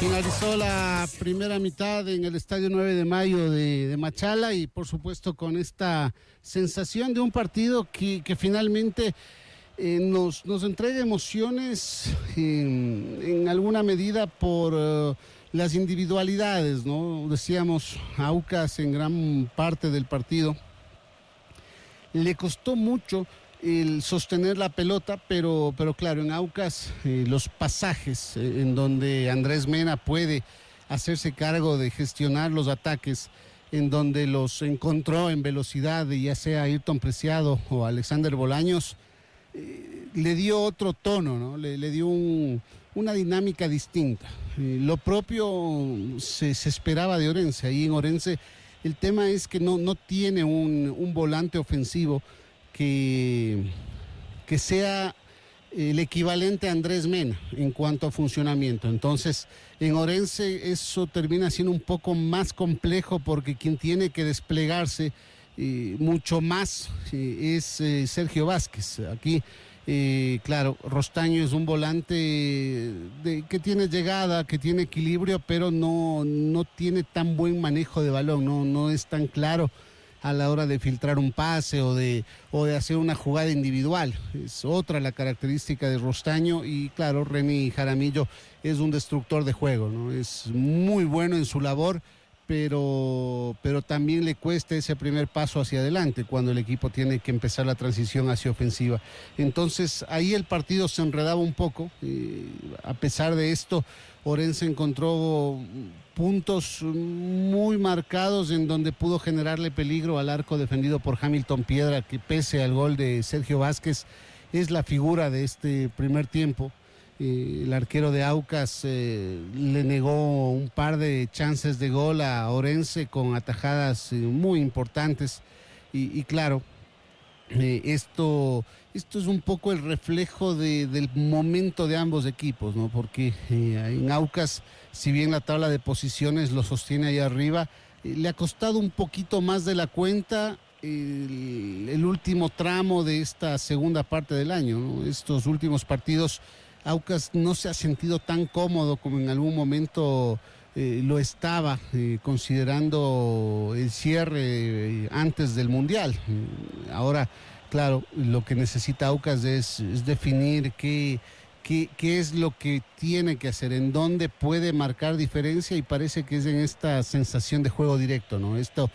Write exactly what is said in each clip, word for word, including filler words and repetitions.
Finalizó la primera mitad en el Estadio nueve de mayo de, de Machala y por supuesto con esta sensación de un partido que, que finalmente eh, nos, nos entrega emociones en, en alguna medida por uh, las individualidades, ¿no? Decíamos, Aucas en gran parte del partido le costó mucho el sostener la pelota, pero, pero claro, en Aucas eh, los pasajes eh, en donde Andrés Mena puede hacerse cargo de gestionar los ataques, en donde los encontró en velocidad, ya sea Ayrton Preciado o Alexander Bolaños, eh, le dio otro tono, ¿no? Le, le dio un, una dinámica distinta. Eh, lo propio se, se esperaba de Orense. Ahí en Orense el tema es que no, no tiene un, un volante ofensivo que, que sea el equivalente a Andrés Mena en cuanto a funcionamiento. Entonces, en Orense eso termina siendo un poco más complejo porque quien tiene que desplegarse eh, mucho más eh, es eh, Sergio Vázquez. Aquí, eh, claro, Rostaño es un volante de, que tiene llegada, que tiene equilibrio, pero no, no tiene tan buen manejo de balón, no, no es tan claro a la hora de filtrar un pase o de, o de hacer una jugada individual. Es otra la característica de Rostaño y claro, Remy Jaramillo es un destructor de juego, ¿no? Es muy bueno en su labor, pero, pero también le cuesta ese primer paso hacia adelante cuando el equipo tiene que empezar la transición hacia ofensiva. Entonces ahí el partido se enredaba un poco, eh, a pesar de esto Orense encontró puntos muy marcados en donde pudo generarle peligro al arco defendido por Hamilton Piedra, que pese al gol de Sergio Vázquez es la figura de este primer tiempo. Eh, el arquero de Aucas eh, le negó un par de chances de gol a Orense con atajadas eh, muy importantes y, y claro, eh, esto, esto es un poco el reflejo de, del momento de ambos equipos, ¿no? Porque eh, en Aucas, si bien la tabla de posiciones lo sostiene ahí arriba, eh, le ha costado un poquito más de la cuenta el, el último tramo de esta segunda parte del año, ¿no? Estos últimos partidos Aucas no se ha sentido tan cómodo como en algún momento eh, lo estaba, eh, considerando el cierre eh, antes del Mundial. Ahora, claro, lo que necesita Aucas es, es definir qué, qué, qué es lo que tiene que hacer, en dónde puede marcar diferencia y parece que es en esta sensación de juego directo, ¿no? Esto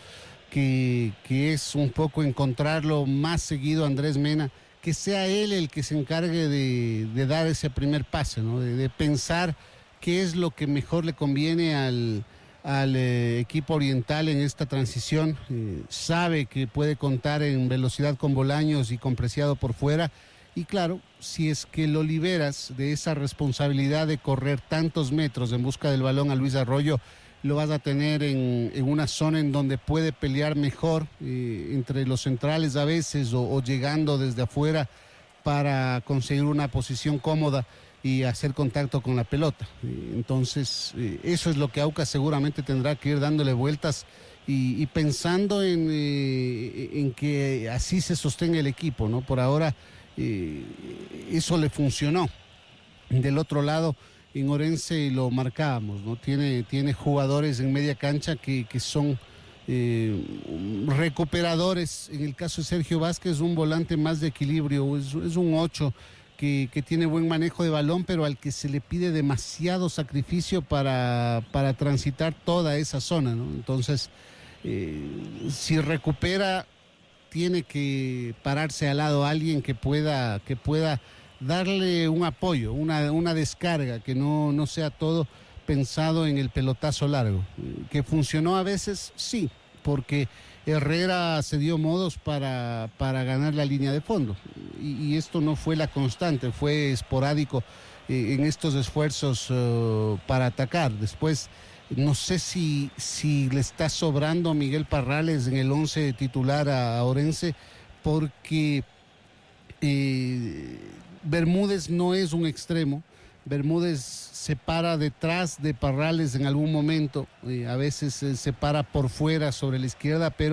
que, que es un poco encontrarlo más seguido a Andrés Mena, que sea él el que se encargue de, de dar ese primer pase, ¿no? de, de pensar qué es lo que mejor le conviene al, al eh, equipo oriental en esta transición. Eh, sabe que puede contar en velocidad con Bolaños y con Preciado por fuera. Y claro, si es que lo liberas de esa responsabilidad de correr tantos metros en busca del balón a Luis Arroyo, lo vas a tener en, en una zona en donde puede pelear mejor eh, entre los centrales a veces o, o llegando desde afuera para conseguir una posición cómoda y hacer contacto con la pelota. Eh, entonces, eh, eso es lo que Aucas seguramente tendrá que ir dándole vueltas y, y pensando en, eh, en que así se sostenga el equipo, ¿no? Por ahora, eh, eso le funcionó. Del otro lado, en Orense lo marcábamos, ¿no? Tiene, tiene jugadores en media cancha que, que son eh, recuperadores. En el caso de Sergio Vázquez, un volante más de equilibrio, es, es un ocho que, que tiene buen manejo de balón, pero al que se le pide demasiado sacrificio para, para transitar toda esa zona, ¿no? Entonces, eh, si recupera, tiene que pararse al lado a alguien que pueda, que pueda darle un apoyo, una, una descarga, que no, no sea todo pensado en el pelotazo largo. ¿Que funcionó a veces? Sí, porque Herrera se dio modos para, para ganar la línea de fondo y, y esto no fue la constante, fue esporádico eh, en estos esfuerzos uh, para atacar. Después, no sé si, si le está sobrando Miguel Parrales en el once titular a, a Orense, porque eh, Bermúdez no es un extremo. Bermúdez se para detrás de Parrales en algún momento, eh, a veces eh, se para por fuera sobre la izquierda, pero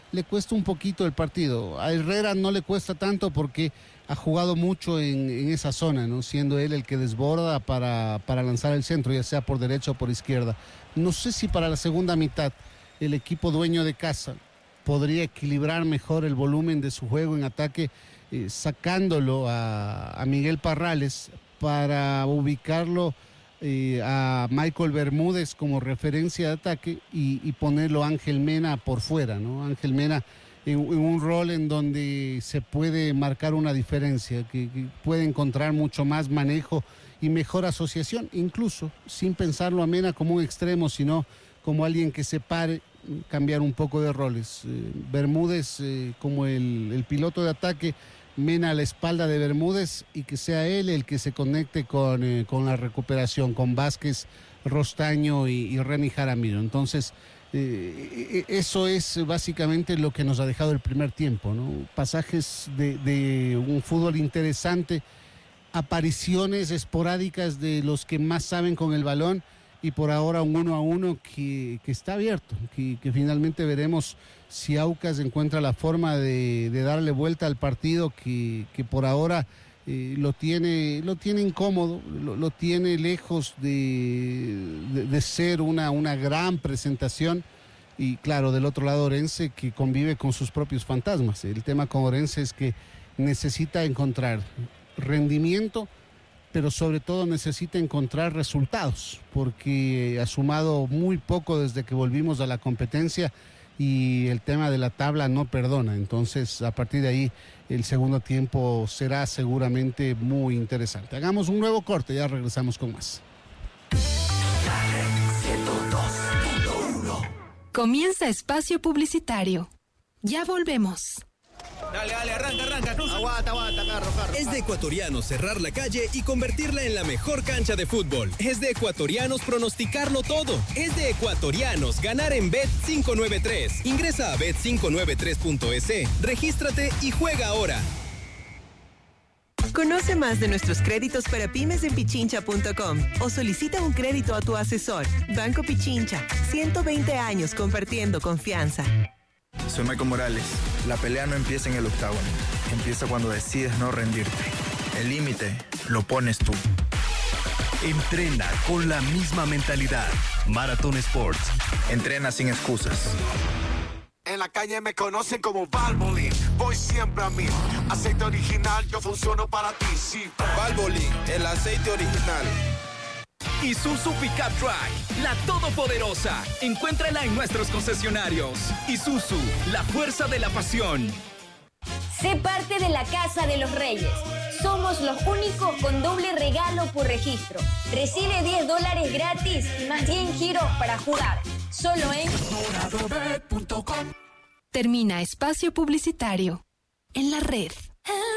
le cuesta un poquito el partido. A Herrera no le cuesta tanto porque ha jugado mucho en, en esa zona, ¿no? Siendo él el que desborda para, para lanzar el centro, ya sea por derecha o por izquierda. No sé si para la segunda mitad el equipo dueño de casa podría equilibrar mejor el volumen de su juego en ataque, eh, sacándolo a, a Miguel Parrales para ubicarlo eh, a Michael Bermúdez como referencia de ataque y, y ponerlo a Ángel Mena por fuera, ¿no? Ángel Mena en, en un rol en donde se puede marcar una diferencia, que, que puede encontrar mucho más manejo y mejor asociación, incluso sin pensarlo a Mena como un extremo, sino como alguien que se pare, cambiar un poco de roles. Eh, Bermúdez eh, como el, el piloto de ataque, Mena a la espalda de Bermúdez y que sea él el que se conecte con, eh, con la recuperación, con Vázquez, Rostaño y, y Remy Jaramillo. Entonces, eh, eso es básicamente lo que nos ha dejado el primer tiempo, ¿no? Pasajes de, de un fútbol interesante, apariciones esporádicas de los que más saben con el balón y por ahora un uno a uno que, que está abierto, que, que finalmente veremos si Aucas encuentra la forma de, de darle vuelta al partido que, que por ahora eh, lo tiene lo tiene incómodo, lo, lo tiene lejos de, de, de ser una, una gran presentación. Y claro, del otro lado Orense, que convive con sus propios fantasmas. El tema con Orense es que necesita encontrar rendimiento, pero sobre todo necesita encontrar resultados, porque ha sumado muy poco desde que volvimos a la competencia y el tema de la tabla no perdona. Entonces, a partir de ahí, el segundo tiempo será seguramente muy interesante. Hagamos un nuevo corte, ya regresamos con más. Comienza espacio publicitario. Ya volvemos. Dale, dale, arranca, arranca. No, aguanta, aguanta, carro, carro. Es de ecuatorianos cerrar la calle y convertirla en la mejor cancha de fútbol. Es de ecuatorianos pronosticarlo todo. Es de ecuatorianos ganar en Bet cinco nueve tres. Ingresa a bet cinco nueve tres punto es, regístrate y juega ahora. Conoce más de nuestros créditos para pymes en pichincha punto com o solicita un crédito a tu asesor. Banco Pichincha, ciento veinte años compartiendo confianza. Soy Michael Morales. La pelea no empieza en el octágono. Empieza cuando decides no rendirte. El límite lo pones tú. Entrena con la misma mentalidad. Marathon Sports. Entrena sin excusas. En la calle me conocen como Valvoline. Voy siempre a mí. Aceite original, yo funciono para ti. Sí. Valvoline, el aceite original. Isuzu Pickup Drive, la todopoderosa. Encuéntrala en nuestros concesionarios. Isuzu, la fuerza de la pasión. Sé parte de la Casa de los Reyes. Somos los únicos con doble regalo por registro. Recibe diez dólares gratis y más diez giros para jugar. Solo en Termina espacio publicitario en la red.